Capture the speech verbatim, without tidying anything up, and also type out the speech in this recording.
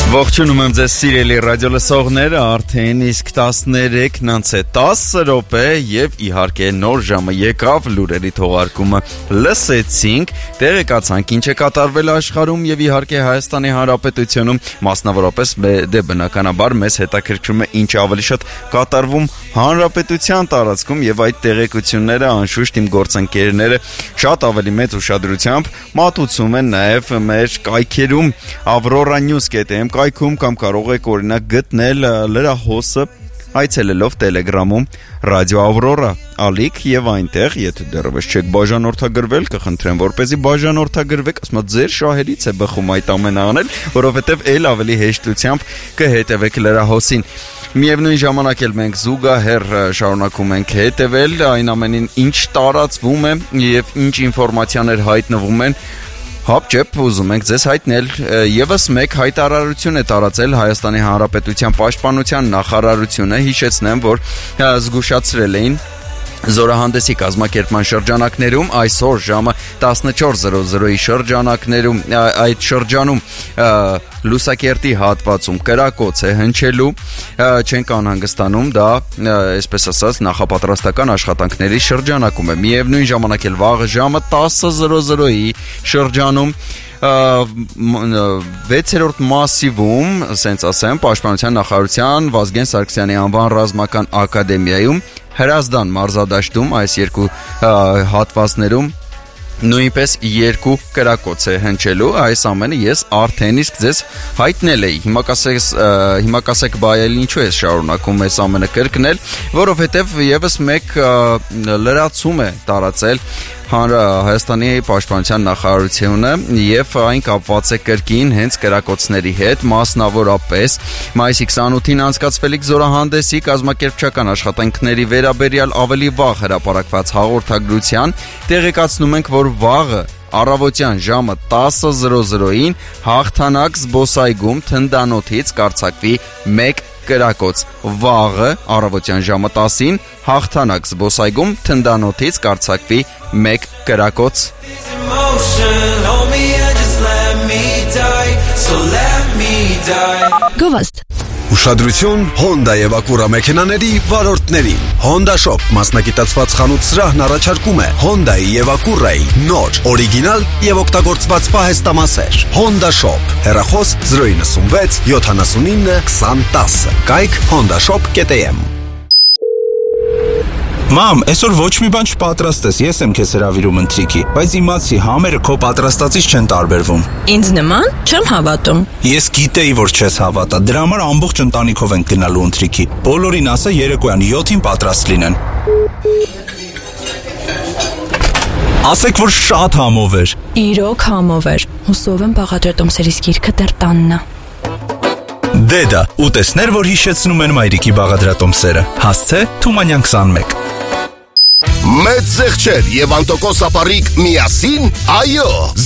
Ողջունում եմ ձեզ սիրելի ռադիոլսողները, արդեն իսկ տասներեքն անց է տասը րոպե եւ իհարկե նոր ժամը եկավ, լուրերի թողարկումը լսեցինք, տեղեկացանք ինչ է կատարվել աշխարհում եւ իհարկե Հայաստանի Հանրապետությունում, մասնավորապես դե բնականաբար մեզ հետաքրքրում է ինչ ավելի շատ կատարվում հանրապետության տարածքում եւ այդ տեղեկությունները անշուշտ իմ գործընկերները շատ ավելի մեծ ուշադրությամբ մատուցում են նաեւ մեր կայքերում Aurora News.am կայքում կամ կարող եք օրինակ գտնել լրահոսը այցելելով Telegram-ում Radio Aurora ալիք եւ այնտեղ եթե դեռևս չեք բաժանորդագրվել կխնդրեմ որպեսզի բաժանորդագրվեք ասում ձեր շահերից է բխում այդ ամենը անել որովհետեւ ել ավելի հեշտությամբ կհետևեք լրահոսին Միևնույն ժամանակ էլ մենք զուգահեռ շարունակում ենք հետևել այն ամենին ինչ տարածվում է եւ ինչ ինֆորմացիաներ հայտնվում են Հապճեպ ուզում ենք ձեզ հայտնել եւս մեկ հայտարարություն է տարածել Հայաստանի Հանրապետության Պաշտպանության նախարարությունը հիշեցնեմ որ զգուշացրել էին Զորահանդեսի կազմակերպման շրջանակներում այսօր ժամը տասնչորս զրո զրոյի շրջանակներում այդ շրջանում Լուսակերտի հատվածում կրակոց է հնչելու չենք անհանգստանում դա այսպես ասած նախապատրաստական աշխատանքների շրջանակում է միևնույն ժամանակ էլ վաղ ժամը տասը զրո զրոյի շրջանում վեցերորդ մասիվում, ասենց ասեմ, Պաշտպանության նախարարության Վազգեն Սարգսյանի անվան ռազմական ակադեմիայում Հրազդան մարզադաշտում այս երկու հատվածներում նույնպես երկու կրակոց է հնչելու այս ամենը ես արդեն իսկ ձեզ հայտնել էի հիմա կասեք հիմա կասեք բայել ինչու է շարունակում այս ամենը կրկնել որովհետև եւս մեկ լրացում է տարածել Հայաստանի Պաշտպանության նախարարությունը եւ այն կապված է կրկին հենց կրակոցների հետ մասնավորապես մայիսի քսանութին անցկացվելիք զորահանդեսի կազմակերպչական աշխատանքների վերաբերյալ ավելի վաղ հրապարակված հաղորդագրության տեղեկացնում ենք որ վաղը Առավոտյան ժամը տասը զրո զրոյին հաղթանակ զբոսայգում թնդանոթից կարձակվի մեկ կրակոց վաղը առավոտյան ժամը տասին հաղթանակ զբոսայգում թնդանոթից կարձակվի մեկ կրակոց Գովաստ Ուշադրություն Honda եւ Acura մեքենաների վարորդներին Honda Shop մասնագիտացված խանութ սրահն առաջարկում է Honda-ի եւ Acura-ի նոր, օրիգինալ եւ օգտագործված պահեստամասեր Honda Shop հեռախոս զրո նվեցանվեց յոթանասունինը քսան տասը Կայք honda shop dot a m Մամ, այսօր ոչ մի բան չպատրաստես, ես եմ քեզ հրավիրում ընթրիքի, բայց իմացի համերը քո պատրաստածից չեն տարբերվում։ Ինձ նման չեմ հավատում։ Ես գիտեի, որ չես հավատա, դրա համար ամբողջ ընտանիքով ենք գնալու ընթրիքի։ Բոլորին ասա երեկոյան յոթին պատրաստ լինեն։ Ասեք, որ շատ համով էր։ Իրոք համով էր։ Հուսով եմ բաղադրատոմսերից գիրքը դեռ տանն է։ Դե դա, ուտեսներ, որ հիշեցնում են մայրիկի բաղադրատոմսերը։ Հասցե Թումանյան քսանմեկ։ Մեծ զեղչեր եւ անտոկոս ապարիկ միասին, այո,